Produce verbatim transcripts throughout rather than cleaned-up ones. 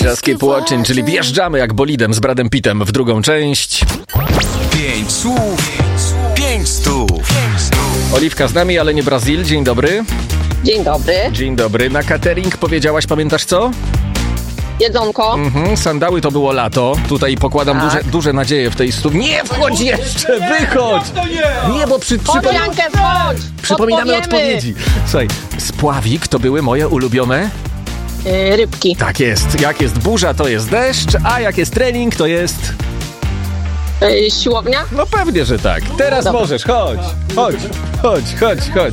Just Keep Watching, czyli wjeżdżamy jak bolidem z Bradem Pittem w drugą część. Pięć słów, pięć stów. Oliwka z nami, ale nie Brazil. Dzień dobry. Dzień dobry. Dzień dobry. Na catering powiedziałaś, pamiętasz co? Jedzonko. Mhm, sandały to było lato. Tutaj pokładam Tak. duże, duże nadzieje w tej stu... Nie wchodź jeszcze, wychodź! Nie, bo przy, przypom... Jankę, wchodź! przypominamy Odpowiemy. odpowiedzi. Słuchaj, spławik to były moje ulubione... Yy, rybki. Tak jest. Jak jest burza, to jest deszcz, a jak jest trening, to jest... Yy, siłownia. No pewnie, że tak. Teraz Dobra. możesz, chodź, chodź, chodź, chodź, chodź.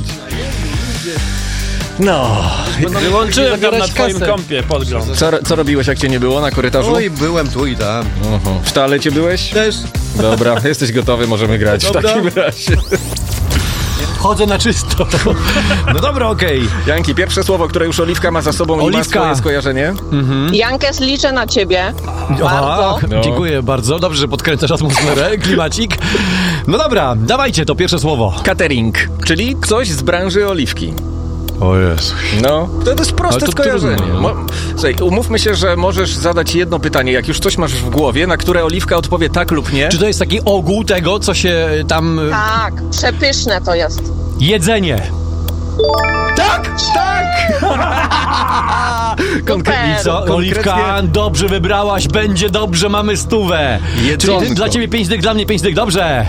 No. Wyłączyłem tam na Zabierać twoim kasę. kompie podgląd. Co, co robiłeś, jak cię nie było na korytarzu? Oj, byłem tu i tam. Uh-huh. W toalecie byłeś? Też. Dobra, jesteś gotowy, możemy grać Dobra. w takim razie. Chodzę na czysto. No dobra, okej. Janki, pierwsze słowo, które już Oliwka ma za sobą i ma Oliwka. swoje skojarzenie. Jankes, liczę na ciebie. Bardzo. No. Dziękuję bardzo. Dobrze, że podkręcasz atmosferę, klimacik. No dobra, dawajcie to pierwsze słowo. Catering, czyli coś z branży Oliwki. O Jezu. No, to jest proste Ale to skojarzenie. trudno, no. Mo- Słuchaj, umówmy się, że możesz zadać jedno pytanie, jak już coś masz w głowie, na które Oliwka odpowie tak lub nie. Czy to jest taki ogół tego, co się tam... y, Tak, przepyszne to jest. Jedzenie. Tak! Tak! I co, Konkretnie- Oliwka, dobrze wybrałaś, będzie dobrze, mamy stówę. Jedzonko. Czyli ty, dla ciebie pięć dych, dla mnie pięć dych, dobrze.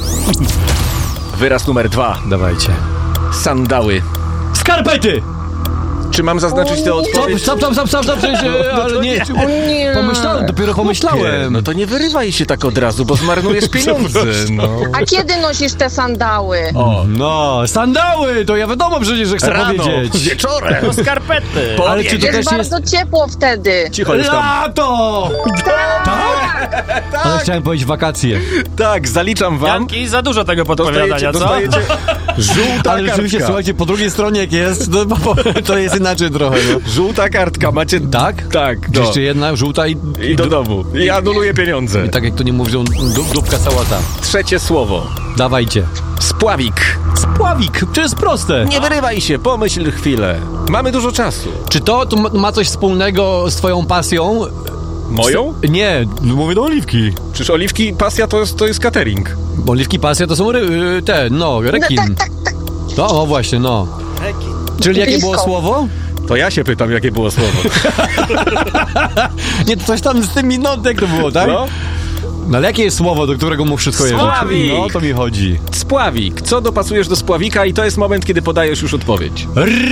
Wyraz numer dwa. Dawajcie. Sandały. Skarpety! Czy mam zaznaczyć tę odpowiedź? Stop, stop, stop, stop, stop, przecież, e, ale nie. O nie. Pomyślałem, dopiero pomyślałem. No to nie wyrywaj się tak od razu, bo zmarnujesz pieniądze. No. A kiedy nosisz te sandały? O, No, sandały, to ja wiadomo przecież, że chcę rano, powiedzieć. wieczorem. No skarpety. Ale czy to Jest też jest... bardzo ciepło wtedy. Cicho już tam. Lato! Tak? Ale chciałem powiedzieć wakacje. Tak, zaliczam wam. Janki, za dużo tego Dostajecie, podpowiadania, co? dostajecie żółta Ale rzeczywiście, kartka. słuchajcie, po drugiej stronie jak jest, to, to jest inaczej trochę, no. Żółta kartka, macie... Tak? Tak, Czy no. jeszcze jedna, żółta i... I do domu. I anuluję pieniądze. I tak jak to nie mówią, du- dupka sałata. Trzecie słowo. Dawajcie. Spławik. Spławik, to jest proste. Nie wyrywaj się, pomyśl chwilę. Mamy dużo czasu. Czy to, to ma- ma coś wspólnego z twoją pasją? Moją? Nie, mówię do Oliwki. Przecież Oliwki pasja to jest, to jest catering. Bo Oliwki pasja to są ry- y, te, no, rekin. No, tak, tak, tak. No, o właśnie, no. Czyli jakie było Blisko. słowo? To ja się pytam, jakie było słowo. Nie, to coś tam z tym minutek to było, tak? No. No ale jakie jest słowo, do którego mu wszystko jest? Spławik. No, to mi chodzi. Spławik. Co dopasujesz do spławika i to jest moment, kiedy podajesz już odpowiedź.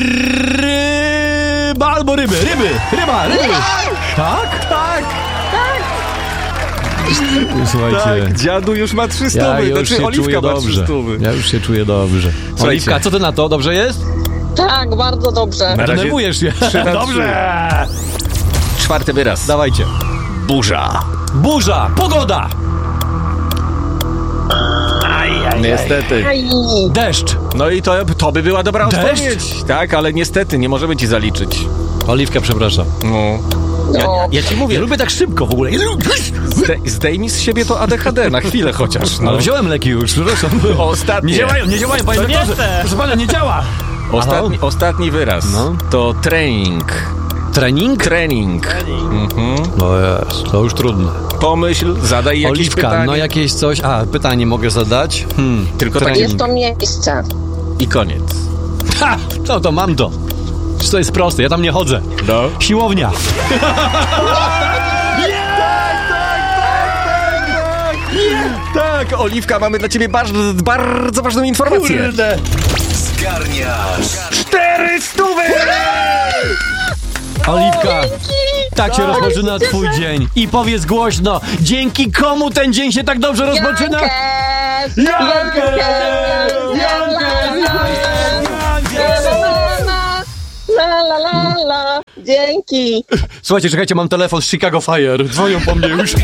Ryba albo ryby, ryby, ryba, ryby. Tak? Tak, Słuchajcie. tak. Dziadu już ma trzy Ja stówy. już Znaczy się Oliwka czuję ma trzy dobrze. stówy. Ja już się czuję dobrze. Słuchajcie. Oliwka, co ty na to? Dobrze jest? Tak, bardzo dobrze. Na razie Denerwujesz się. trzy na Dobrze. Czwarty wyraz. Dawajcie. Burza. Burza, pogoda, Niestety. Aj. deszcz. No i to, to by była dobra Deszcz? odpowiedź. Tak, ale niestety nie możemy ci zaliczyć. Oliwka, przepraszam. No. No. Ja ci mówię, Ja lubię tak szybko w ogóle. zde, zdejmij z siebie to A D H D na chwilę chociaż. No. Ale wziąłem leki już, przepraszam. Ostatnie. Nie działają, nie działają, panie To nie doktorze. chcę. Proszę pana, nie działa. Ostatni, ostatni wyraz. No. To trening. Trening? Trening. Mhm. No jest, to już trudne. Pomyśl, zadaj jakieś Oliwka, pytanie. no jakieś coś... A, pytanie mogę zadać? Hmm. Tylko tak Trening. Jest to miejsce. I koniec. Ha! No to mam to. Przecież to jest proste, ja tam nie chodzę. No. Siłownia. Tak, Oliwka, mamy dla ciebie bardzo, bardzo ważną informację. Kurde. Zgarniasz. Cztery stówy! Oliwka, tak się rozpoczyna twój dzień. I powiedz głośno, dzięki komu ten dzień się tak dobrze rozpoczyna? Jankes! Jankes! La la la la. Dzięki. Słuchajcie, czekajcie, mam telefon z Chicago Fire. Dzwonią po mnie już.